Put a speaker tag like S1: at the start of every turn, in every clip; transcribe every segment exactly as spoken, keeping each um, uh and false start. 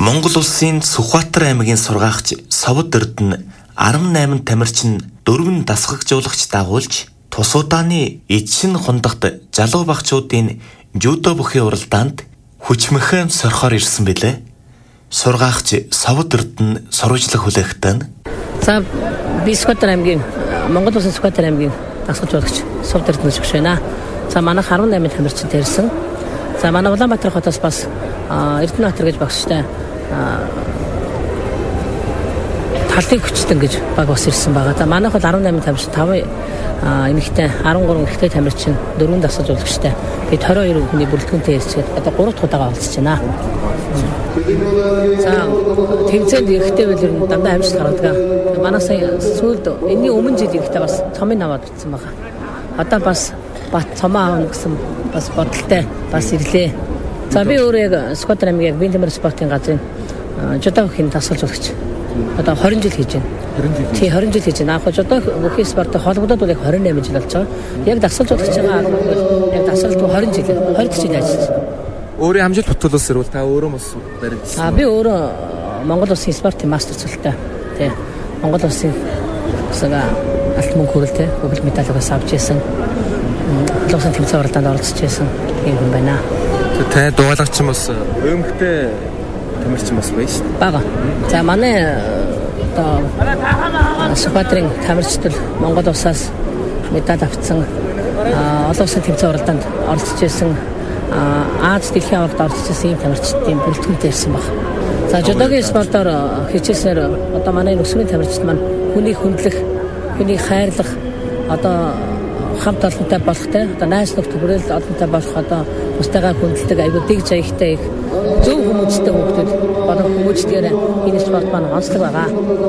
S1: Монгол улсын Сүхбаатар аймгийн сургаагч Совд Эрдэнэ арван найман тамирчин дөрвөн дасгагжуулагч дагуулж тус удааны эзшин хундагт залуу багчуудын жюдо бүхий уралдаанд хүчмэхэн сорхоор ирсэн билээ. Сургаагч Совд Эрдэнэ сурвалжлах хүлээхтэн.
S2: За би Сүхбаатар аймгийн Монгол улсын Сүхбаатар аймгийн дасгагжуулагч Совд Эрдэнэ гэж байна. За манайх арван найман тамирчинтай ирсэн. За манай Улаанбаатар хотоос бас Эрдэнэбаатар гэж багштай талын хүчтэн гэж баг бас ирсэн байгаа. За манайх бол арван найман тамирчин, таван эмэгтэй, арван гурван ихтэй тамирчин, дөрвөн дасгагжуулагчтай. Бид хорин хоёр хүний бүрэлдэхүүнтэй ирсгээд одоо гурав дахь удаага олцож байна. За тэмцээнд ирэхдээ бол ер нь дандаа амжилт гаргадаг. Манай сая сүүлд энэний өмнө жил ирэхдээ бас цомын аваад утсан байгаа. Одоо бас бат цомоо аавна гэсэн бас бодолтой бас ирлээ. За би өөрөө яг Сүхбаатар аймгийн биеийн тамирын спортын газрын жудо бүхийн дасгалжуулагч. Одоо хорин жил хийж байна. хорин жил. Тий хорин жил хийж байна. Яг жудо бүхийн спорттой холбогдоод бол яг хорин найман жил болж байгаа. Яг дасгалжуулагч байгаа бол яг дасгалт хорин жил, хорин жил ажиллаж байна.
S3: Өөрийн амжилт бүтээлээс ирвэл та өөрөө бас баригдсан.
S2: А би өөрөө Монгол улсын спортын мастер цолтой. Тий Монгол улсын сага алт мөнгө хүрэлтэй хөвөл медалгаас авч ирсэн. Улсын тэмцээн уралдаанд оролцож байсан юм хүн байна.
S3: Тэ дуулагч юм бас өмгтэй тамирчин бас байна шүү дээ.
S2: Бага. За манай одоо Сүхбаатарын тамирчид Монгол улсаас медаль авсан олон улсын тэмцээн уралдаанд оролцож байсан Аз дэлхийн аваргад оролцож байсан юм тамирчдын бүрэлдэхүүнтэй ирсэн баг. За жудогийн спортоор хичээснээр одоо манай өсвөрийн тамирчид маань хүний хүндлэх, хүний хайрлах одоо хамт олонтой болохтэй одоо найз нөхдөд бүрэл олонтой болох одоо бусдаагаа хүндэлдэг аюул дэг заяхтай их зөв хүмүүсттэй хүмүүс болон хүмүүстээр энэ спорт маань онцлог байгаа.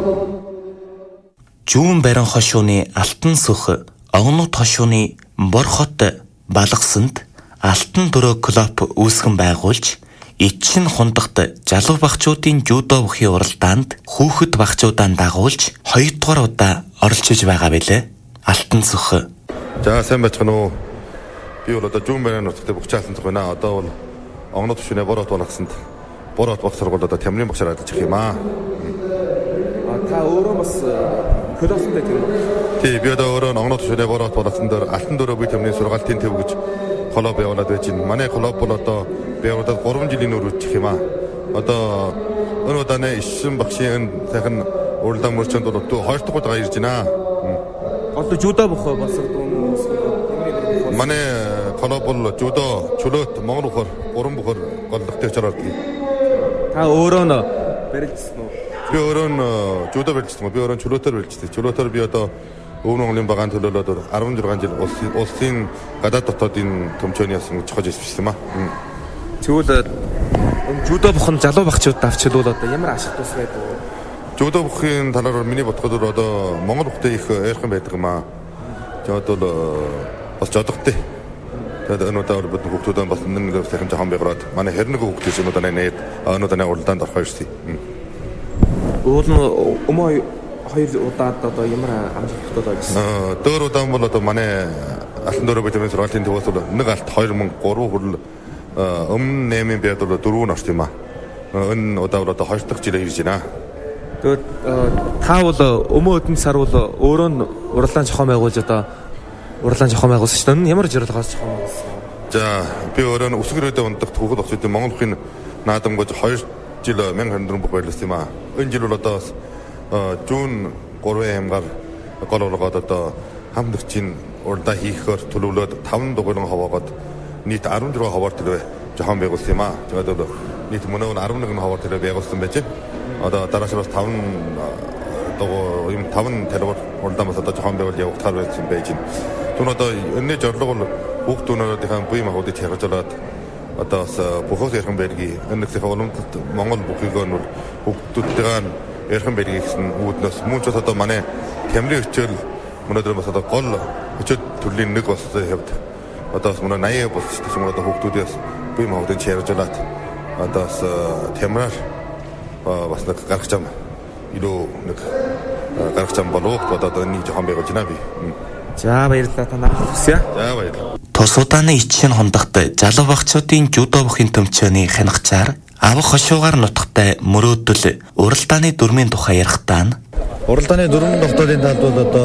S1: Жүүн барин хошууны алтан сүх огнот хошууны бор хот балгасанд алтан дөрөө клуб үүсгэн байгуулж эцшин хундагт залуу багчуудын жюдо бүхий уралдаанд хүүхэд багчуудаа дагуулж хоёрдугаар удаа оролцож байгаа билээ. Алтан сүх.
S4: За сайн байцгаана уу. Би бол одоо жүүн барин нутагт бүгчаасан цаг байна. Одоо бол огнот хошууны бор хот балгасанд бор хот баг сургуульд одоо тамирын багшаар ажиллаж их юм аа.
S3: А та өөрөө бас клубтай тийм үү?
S4: Тий, би одоо өөрөө огнот хошууны бор хот балгасанд алтан дөрөө бие тамирын сургаалтын төв гэж клуб явуулаад байж байна. Манай клуб бол одоо байгуулаад гурван жилийн өмнө үчих юм аа. Одоо өнөө данаа ишсэн багшийн сайхан уралдаан мөрчөнд бол хоёр дахь удаа ирж байна.
S3: Одоо жудо бохоо болсордоо
S4: манай клуб бол жудо чөлөөт Монгол бохор гурван бохор голлогтой очроод.
S3: Та өөрөө нь барилдсан уу?
S4: Би өөрөө нь жудо барилдсан. Би өөрөө чөлөөтөр барилдсан. Чөлөөтөр би одоо Өвөн Монголын багаан төлөөлөд арван зургаан жил улсын гадаад дотоодын төмчөөний ясан чухаж ирсэн юм аа.
S3: Тэгвэл жудо бохын залуу багчууд авчилвал одоо ямар ашиг тус байдаг вэ?
S4: Жудо бохын талаар миний бодоход одоо Монгол бохтой их ойрхон байдаг юм аа. Тэгээд бол бас жодогтой. Тэгээд өнөөдөр бид хүүхдүүдэн бас нэг сайхан жоохон байгуулад манай хэрнэг хүүхдүүд өнөөдөр нээд өнөөдөр уралдаанд орох ирсэн.
S3: Уул нь өмөө хоёр удаад одоо ямар амжилт бүтээд байсан?
S4: Дөр удаан бол одоо манай алтан дөрөө бие тамирын сургаалтын төвөөс бол нэг алт хоёр мянга гурван хүрэл өмнө наймын байд бол дөрөв нь орсон юм аа. Энэ удаа бол одоо хоёр дахь жилээр ирж байна.
S3: Тэгээд та бол өмөө өдөн сар бол өөрөө нь уралдаан зохион байгуулж одоо уралдаан зохион байгуулсан шүү дээ. Ямар зорилгоос зохион байгуулсан?
S4: За би өөрөө нь өсгөрөөдөө ундагт хүүхэд багчуудын Монгол бүхний наадамгаж хоёр жил мянга хорин дөрвөн бүх байлсан юм аа. Энэ жил бол одоо жүүн гурван аймгаар гол болгоод одоо хамтлагчийн уралдаан хийхээр төлөвлөөд таван дугуйлан хаваагаад нийт арван зургаан хаваар төлөө зохион байгуулсан юм аа. Тэгээд бол нийт мөнөө арван нэгэн хаваар төлөө байгуулсан байж байна. Одоо дарааш бас таван дугуй юм таван төлөөр уралдаан бас одоо зохион байгуул явагдахаар байсан байж байна. Түн одоо энэ зорилго бол хүүхдүүнүүдийн бие махбодыг хэрэгжүүлээд одоо бохоос ярхан байргийн энэ их олонтод Монгол бүхийг нь хүүхдүүдтэйгээ ярхан байргийн гэсэн үүднээс мөн ч одоо манай тамирын хичээл өнөөдөр бас одоо гол хичээл төрлийн нэг бас хэвд одоо бас манай наяа болсон шүү дээ. Одоо хүүхдүүдээс бие махбодыг хэрэгжүүлээд одоо бас тамираар бас нэг гаргаж ам илүү нэг гаргаж ам болов одоо нэг жоохон байгуулж байна би.
S3: За баярлалаа та нарт хүсье.
S4: За баярлалаа.
S1: Тус удааны эцшин хундагт залуу багчуудын жюдо бүхий төмчөөний хянагчаар авах хошуугаар нутагтай мөрөөдөл уралдааны дүрмийн тухай ярихдаа нь
S5: уралдааны дүрмийн тогтоолын талд бол одоо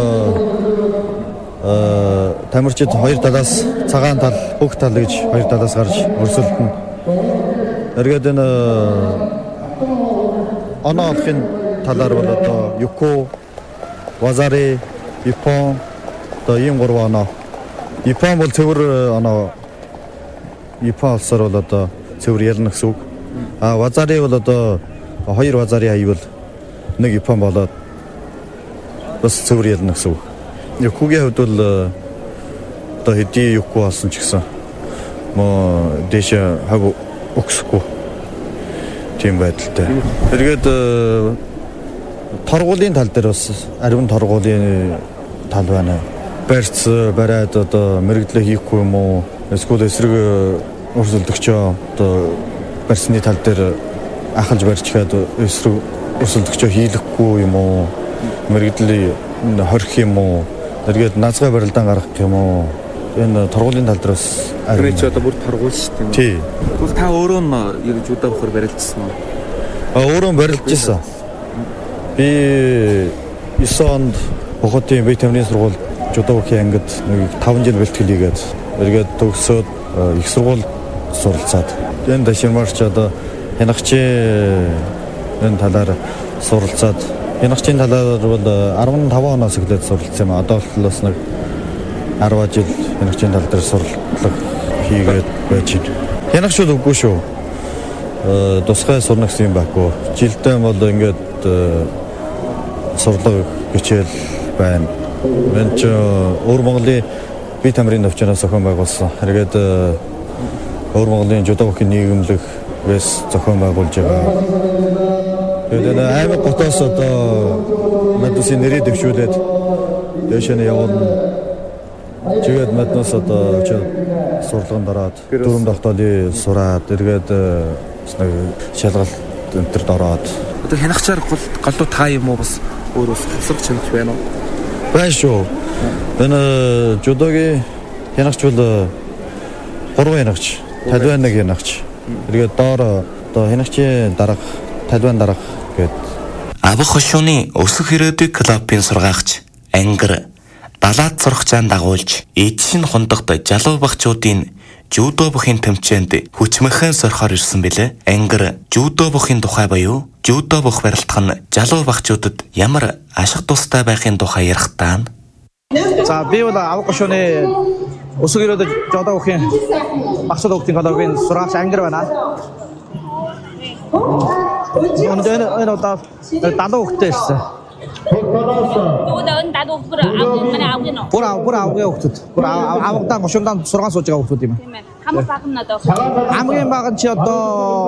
S5: тамирчид хоёр талаас цагаан тал, бүх тал гэж хоёр талаас гарч өрсөлдөн. Эргээд энэ оноо олохын талаар бол одоо Юко, Вазари, Япон одоо ийм гурван оноо. Япон бол цэвэр оноо. Япон улсаар бол одоо цэвэр ялна гэсэн үг. А Вазари бол одоо хоёр Вазари хайвал нэг Япон болоод бас цэвэр ялна гэсэн үг. Юкогийн хувьд бол одоо хэдий Юко болсон ч гэсэн мо дэше хаг өгсөхгүй тийм байдалтай. Тэргээд торгуулийн тал дээр бас ариун торгуулийн тал байна. Барьц бариад одоо мэрэгдлээ хийхгүй юм уу? Эсвэл эсрэг өрсөлдөгчөө одоо барьсны тал дээр ахалж барьчихад эсрэг өрсөлдөгчөө хийлэхгүй юм уу? Мэрэгдлийн хорих юм уу? Тэргээд назгай барилдаан гаргах юм уу? Энэ торгуулийн тал дээр бас
S3: ариун ч одоо бүр торгуул шүү дээ.
S5: Тий.
S3: Тэгвэл та өөрөө нь яг жудаа бохор барилдсан уу?
S5: А өөрөө барилдажсэн. Би эсэн онд Бохотын бие тамирын сургууль жудаа бохын ангид нэг таван жил бэлтгэл хийгээд эргээд төгсөөд их сургууль суралцаад энэ даширмаарч одоо хянагчийн энэ талаар суралцаад хянагчийн талаар бол арван таван оноос эхлээд суралцсан юм. Одоо бол бас нэг арван жил хянагчийн тал дээр сурлага хийгээд байж байна. Хянагч бол үгүй шүү. Тусгай сурна гэсэн юм байхгүй. Жилдээ бол ингээд сурлага хичээл байна. Мен ч Өвөр Монголын бие тамирын навчнаас зохион байгуулсан. Харгээд Өвөр Монголын жудаа бохын нийгэмлэг вэс зохион байгуулж байгаа. Тэгээд аймаг готоос одоо мэдээсээ нэрээ дэвшүүлээд дэшэнэ явуулна. Тэгээд мэднээс одоо сурлаганд ороод дөрөв тогтоолын сураад эргээд нэг шалгалт энтерд ороод
S3: одоо хянагчаар галуу та юм уу бас өөрөөс хавсрах чанарч байна уу?
S5: Байна шүү. Энэ жудогийн хянагч бол гурван хянагч, талбай нэг хянагч. Эргээд доор одоо хянагчийн дарга, талбай дарга гээд
S1: авах хошууны өсөх ирээдүйг клубын сургаагч Ангар далаад сурагчаан дагуулж эдшин хундагт жалуу багчуудын жудо бохын тэмцээнд хүчмэхэн сорхоор ирсэн билээ. Ангар жудо бохын тухай буюу жудо бох барилдах нь жалуу багчуудад ямар ашиг тустай байхын тухай ярихдаа нь
S6: за би бол авах хошууны өсөх ирээдүйг жудо бохын багцууд өгтийн клубын сургаач Ангар байна. Онд энэ одоо далуу хөлтэй ирсэн.
S7: Тэгвэл энэ далуу бүр манай авах нь.
S6: Бүр бүр авахын хөлтөд. Бүр авахтаа гошундаа сургаан сууж байгаа хөлтөд юм аа.
S7: Тийм ээ. Хамаг баг нь одоо.
S6: Хамгийн баг нь чи одоо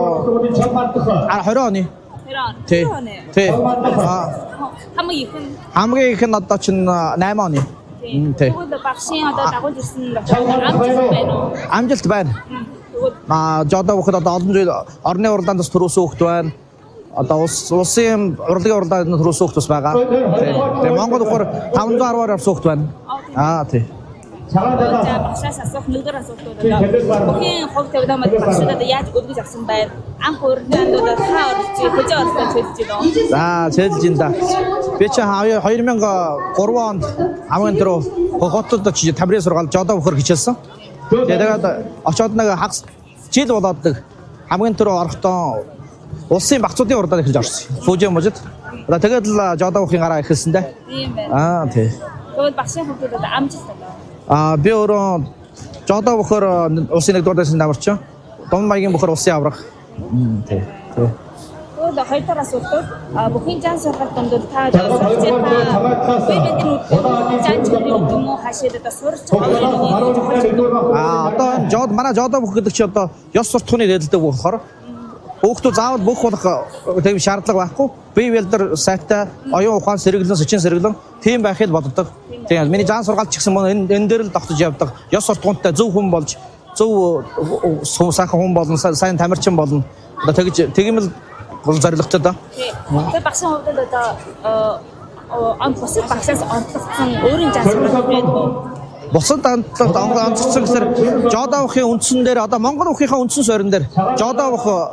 S6: двадцать оны.
S7: Тий.
S6: Тий.
S7: Хамгийн их нь
S6: хамгийн их нь одоо чинь восемь оны. Тий.
S7: Тэгвэл багшийн одоо дагуулж ирсэн амжилт байна уу?
S6: Амжилт байна. Аа жодоо боход одоо олон жил орны уралдаанд төрөөсөн хөлт байна. Одоо улс улсын урлагийн уралдаанд төрөөсөн хөлт бас байгаа. Тэгээ Монгол ухаар таван зуун арваар явсан хөлт байна. Аа тий.
S7: За багшаас асуух нэгдүгээр асуулт бол бүхэн хувь тавилмад багшуудад яаж өргөж авсан байр? Анх уралдаанд бол та орж хөжөө оролцож хэлж байна уу?
S6: За хэлж ин да. Би чи хоёр мянга гурван онд хамгийн түрүү хотод чи тамирын сургаал жодоо бохор хичээлсэн. Тэгээд очоод нэг хагас жил болоод хамгийн түрүү орохдоо улсын багцуудын уралдаанд эхэлж орсон. Фужи можид. Тэгээд л жодоо бохын гараа эхэлсэн дээ.
S7: Тийм байна.
S6: Аа тий.
S7: Тэгвэл багшийн хувьд одоо амжилт байна.
S6: Аа би өөрөө жодоо бохор улсын нэгдүгээр дэсний намарч. Дом маягийн бохор улсын аврах. Тий. Тий.
S7: Тэгвэл хоёр дахь асуулт бүхэн жан сургалт донд та сурч байгаа бибэдийн жан чиглэл юм уу хашид одоо сурч байгаа.
S6: Аа одоо жод манай жодоо бох гэдэг чи одоо ёс суртахууны дэдэлдэг болохоор хүүхдүүд заавал бүх болох тийм шаардлага байхгүй. Бие бэлдэр сайттай оюун ухаан сэргэлэн сэчин сэргэлэн тийм байхыг боддог. Тийм миний жан сургаалт ч гэсэн энэ энэ дээр л тогтож явдаг. Ёс суртахуунтай зөв хүн болж зөв сайхан хүн болно, сайн тамирчин болно. Одоо тэгж тэгмэл гол зорилготой да.
S7: Тэгээ багшийн хувьд одоо он бусад багшаас онцлогдсон өөрийн жан сургаалт байдаг.
S6: Бусад онцлогдсон онцлогдсон гэсээр жодоо бохын үндсэн дээр одоо Монгол ухийнхаа үндсэн суурин дээр жодоо бох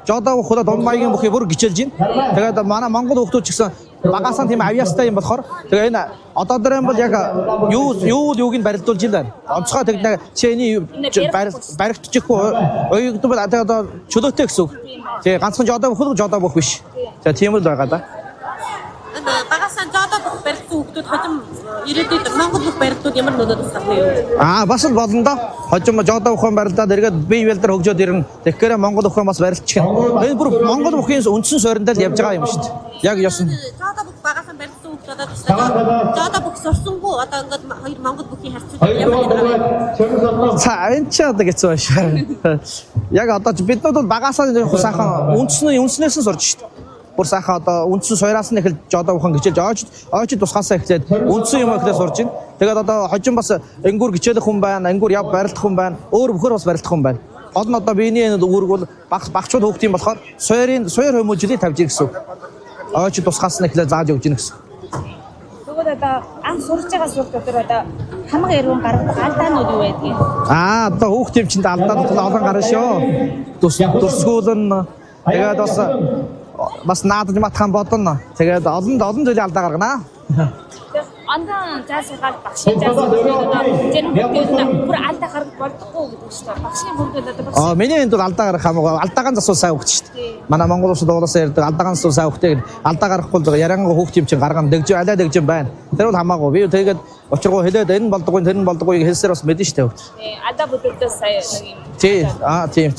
S6: жодоо хөхөд дунд маягийн бүхий бүр гिचэлж байна. Тэгээд манай Монгол хүмүүс ч гэсэн багасаа тийм авьяастай юм болохоор тэгээ энэ одоо дээр юм бол яг юу юу юуг нь барилдуулж байна. Онцгой тэгнэ чиний баригдчихгүй оюутан бол одоо чөлөөтэй гэсэн үг. Тэгээ ганцхан жодоо хөхөд жодоо бүх биш. За тийм л байгаа да.
S8: Багасаа жодоо бүх барилдсан хүмүүс хожим ирээдүйд Монгол бүх барилдууд ямар нөлөө тусах вэ?
S6: Аа бас л болно да. Хожим жодоо бүхэн барилдаад эргээд бие биелдэр хөгжөөд ирнэ. Тэгэхээр Монгол бүхэн бас барилдчих. Энэ бүр Монгол бүхийн үндсэн суурьндаа л явж байгаа юм шүү дээ. Яг ёсон.
S8: Жодоо бүх багасаа барилдсан хүмүүс одоо жодоо бүх сурсангүй одоо ингээд хоёр Монгол бүхийн харьцуулбал ямар юм бэ?
S6: За энэ ч одоо гэцүү байна шүү. Яг одоо бид нар бол багасаа сайхан үндснээ үндснээс нь сурж шүү дээ. Бүр сайхан одоо үндсэн суураас нь эхэл жодоо бүхэн гिचэлж ойч ойч тусгаасаа эхлээд үндсэн юм эхлээд сурж байна. Тэгээд одоо хожим бас ангуур гिचэлэх хүн байна, ангуур яв барилдах хүн байна, өөр бөхөр бас барилдах хүн байна. Гол нь одоо биений үүрэг бол багц багчууд хөөхтийн болохоор суурийн суур хүмүүжлийг тавьж ир гэсэн үг. Ойч тусгаас нь эхлээд зааж өгч ийн гэсэн.
S7: Тэгвэл одоо анх сурж байгаа сурт дотор одоо хамаг эргэн гаргадаг алдаанууд юу байдгийг?
S6: Аа одоо хөөхтийн чинь алдаанууд олон гарна шүү. Дус дурсгуулна. Тэгээд бас бас наадаж матхан бодно. Тэгээд олон олон зүйлийн алдаа гаргана.
S7: Андан заасгаар багшийн заас одоо жин бүгд бүр алдаа гаргаж болдохгүй гэдэг шүү дээ. Багшийн бүрдэл одоо багш.
S6: Аа миний энд бол алдаа гарах хамаагүй. Алдаагаан засвал сайн хөгч шүү дээ. Манай Монгол улсад уулаасаа ярьдаг алдаагаан засвал сайн хөгтэй. Алдаа гарахгүй яриангаа хөөхт юм чинь гаргана дэгж алай дэгж байна. Тэр бол хамаагүй. Би тэгээд очиргоо хэлээд энэ болдоггүй тэр нь болдоггүй хэлсээр бас мэдэн шүү дээ.
S7: Алдаа бүдэлдээ сая нэг юм.
S6: Тий, аа тийм.